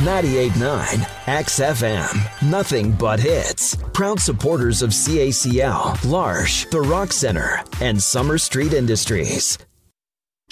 98.9 XFM. Nothing but hits. Proud supporters of CACL, L'Arche, the Rock Center, and Summer Street Industries.